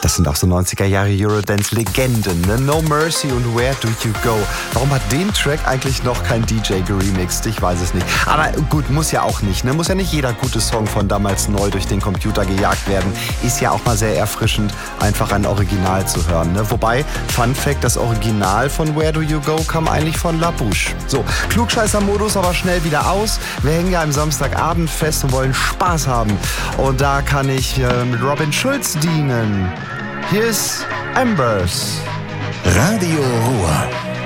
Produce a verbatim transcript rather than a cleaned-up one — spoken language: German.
Das sind auch so neunziger Jahre Eurodance-Legenden, ne? No Mercy und Where Do You Go. Warum hat den Track eigentlich noch kein D J geremixed? Ich weiß es nicht. Aber gut, muss ja auch nicht, ne? Muss ja nicht jeder gute Song von damals neu durch den Computer gejagt werden. Ist ja auch mal sehr erfrischend, einfach ein Original zu hören, ne? Wobei, Fun Fact, das Original von Where Do You Go kam eigentlich von La Bouche. So, Klugscheißer-Modus aber schnell wieder aus. Wir hängen ja am Samstagabend fest und wollen Spaß haben. Und da kann ich äh, mit Robin Schulz dienen. Hier ist Embers. Radio Ruhr.